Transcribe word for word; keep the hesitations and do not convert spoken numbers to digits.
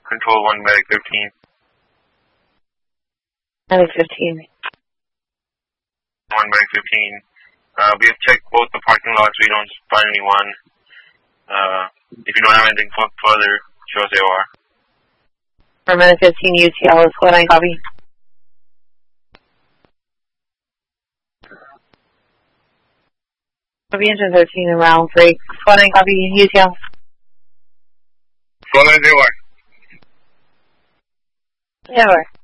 Control one, Medic fifteen. Medic fifteen. one, Medic fifteen. Uh, we have checked both the parking lots. We don't find anyone. Uh, if you don't have anything further, show us A O R. For Medic fifteen, U T L is squad nine, copy. Copy engine thirteen and round three. Squad nine, copy, U T L. Squad nine, A O R. A O R.